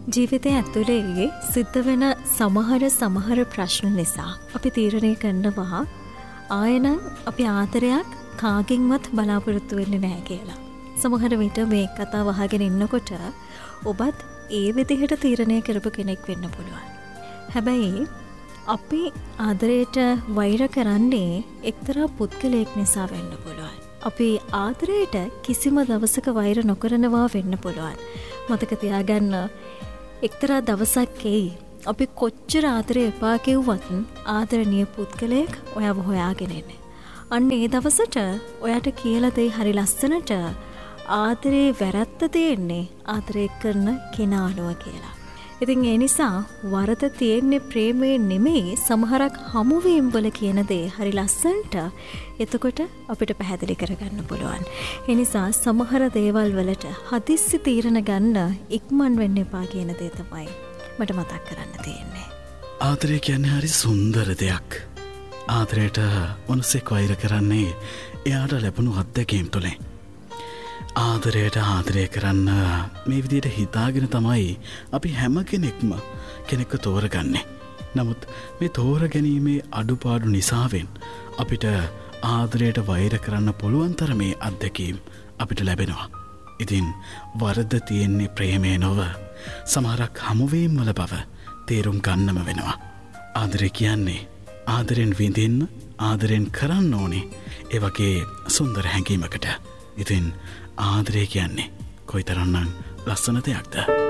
ජීවිතය ඇතුලේ සිද්ධ වෙන සමහර ප්‍රශ්න නිසා අපි තීරණය කරනවා ආයෙනම් අපි ආදරයක් කාගෙන්වත් බලාපොරොත්තු වෙන්නේ නැහැ කියලා. සමහර විට මේ කතාව අහගෙන ඉන්නකොට ඔබත් ඒ විදිහට තීරණය කරපු කෙනෙක් වෙන්න පුළුවන්. හැබැයි අපි ආදරයට වෛර කරන්නේ එක්තරා පුද්ගලයෙක් නිසා වෙන්න පුළුවන්. අපි ආදරයට කිසිම දවසක වෛර නොකරනවා වෙන්න පුළුවන්. මතක තියාගන්න එක්තරා දවසක් එයි අපි කොච්චර ආදරේ එපා කිව්වත් ආදරණීය පුද්ගලයෙක් ඔයාව හොයාගෙන එන්නේ. අන්න ඒ දවසට ඔයාට කියලා දෙයි හරි ලස්සනට ආදරේ වැරද්ද තියෙන්නේ ආදරේ කරන කෙනා අනුව කියලා. ඉතින් ඒ නිසා වරද තියෙන්නේ ප්‍රේමයේ නෙමෙයි සමහරක් හමුවීම් වල කියන දේ හරි ලස්සනට එතකොට අපිට පැහැදිලි කරගන්න පුළුවන්. ඒ නිසා සමහර දේවල් වලට හදිස්සි තීරණ ගන්න ඉක්මන් වෙන්න එපා කියන දේ තමයි මට මතක් කරන්න තියෙන්නේ. ආදරය කියන්නේ හරි සුන්දර දෙයක්. ආදරයට මොනසෙක් වෛර කරන්නේ එයාට ලැබුණු අත්දැකීම් තුළින්. ආදරයට ආදරය කරන්න මේ විදියට හිතාගෙන තමයි අපි හැම කෙනෙක්ම කෙනෙක්ව තෝරගන්නේ. නමුත් මේ තෝර ගැනීමේ අඩුපාඩු නිසාවෙන් අපිට ආදරයට වෛර කරන්න පුළුවන් තරමේ අත්දැකීම් අපිට ලැබෙනවා. ඉතින් වරද තියෙන්නේ ප්‍රේමය නොව සමහරක් හමුවීම් වල බව තේරුම් ගන්නම වෙනවා. ආදරය කියන්නේ ආදරෙන් විඳින්න ආදරෙන් කරන්න ඕනේ ඒ වගේ සුන්දර හැඟීමකට. ඉතින් ආදරය කියන්නේ කොයිතරම්නම් ලස්සන දෙයක්ද?